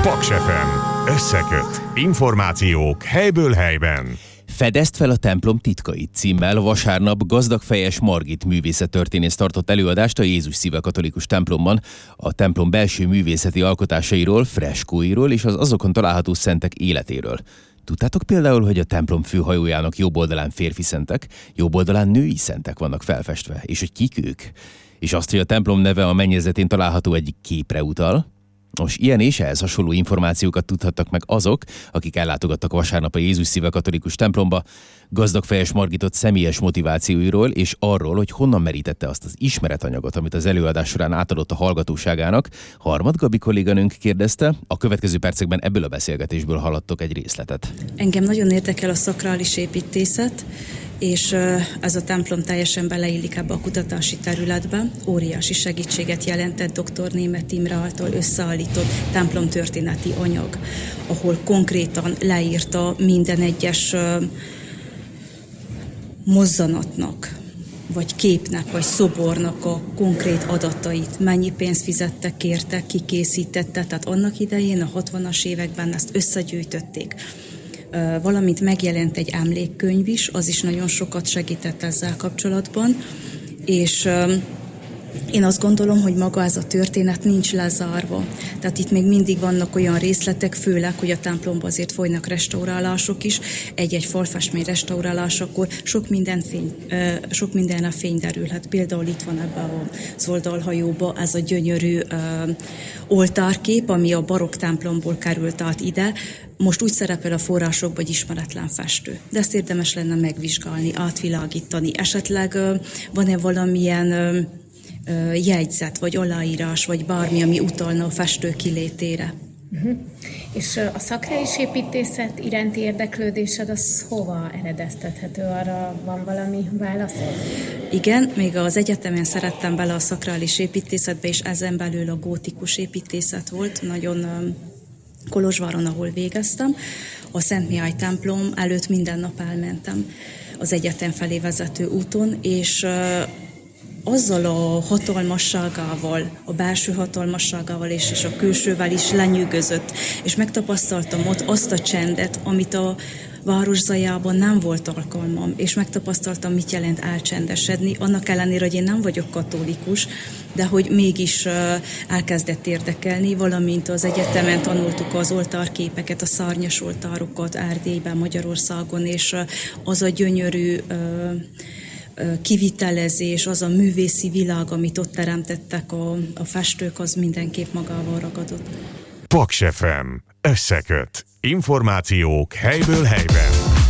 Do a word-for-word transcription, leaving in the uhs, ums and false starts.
Paks ef em. Összeköt. Információk helyből helyben. Fedezd fel a templom titkait címmel vasárnap Gazdagfejes Margit művészettörténész tartott előadást a Jézus Szíve Katolikus templomban a templom belső művészeti alkotásairól, freskóiról és az azokon található szentek életéről. Tudtátok például, hogy a templom főhajójának jobb oldalán férfi szentek, jobb oldalán női szentek vannak felfestve, és hogy kik ők? És azt, hogy a templom neve a mennyezetén található egyik képre utal? Nos, ilyen és ehhez hasonló információkat tudhattak meg azok, akik ellátogattak vasárnap a Jézus Szíve Katolikus templomba, Gazdagfejes Margitot személyes motivációiról és arról, hogy honnan merítette azt az ismeretanyagot, amit az előadás során átadott a hallgatóságának. Harmad Gabi kolléganőnk kérdezte, a következő percekben ebből a beszélgetésből hallottok egy részletet. Engem nagyon érdekel a szakrális építészet, és ez a templom teljesen beleillik ebbe a kutatási területbe. Óriási segítséget jelentett dr. Németh Imre által összeállított templomtörténeti anyag, ahol konkrétan leírta minden egyes mozzanatnak, vagy képnek, vagy szobornak a konkrét adatait, mennyi pénzt fizettek, kértek, ki készítette, tehát annak idején a hatvanas években ezt összegyűjtötték. Valamint megjelent egy emlékkönyv is, az is nagyon sokat segített ezzel kapcsolatban, és én azt gondolom, hogy maga ez a történet nincs lezárva. Tehát itt még mindig vannak olyan részletek, főleg, hogy a templomban azért folynak restaurálások is, egy-egy falfestmény restaurálásakor sok minden, fény, sok mindenre fény derülhet. Például itt van ebben az oldalhajóban ez a gyönyörű oltárkép, ami a barokk templomból került át ide. Most úgy szerepel a forrásokban, hogy ismeretlen festő. De ezt érdemes lenne megvizsgálni, átvilágítani. Esetleg van-e valamilyen jegyzet, vagy aláírás, vagy bármi, ami utalna a festő kilétére. Uh-huh. És a szakrális építészet iránti érdeklődésed, az hova eredeztethető? Arra van valami válaszod? Igen, még az egyetemen szerettem bele a szakrális építészetbe, és ezen belül a gótikus építészet volt, nagyon Kolozsváron, ahol végeztem. A Szent Mihály templom előtt minden nap elmentem az egyetem felé vezető úton, és azzal a hatalmasságával, a belső hatalmasságával és, és a külsővel is lenyűgözött, és megtapasztaltam ott azt a csendet, amit a város zajában nem volt alkalmam, és megtapasztaltam, mit jelent elcsendesedni, annak ellenére, hogy én nem vagyok katolikus, de hogy mégis elkezdett érdekelni, valamint az egyetemen tanultuk az oltárképeket, a szárnyas oltárokat Erdélyben, Magyarországon, és az a gyönyörű kivitelezés, az a művészi világ, amit ott teremtettek a, a festők, az mindenképp magával ragadott. Paks ef em. Összeköt. Információk helyből helyben.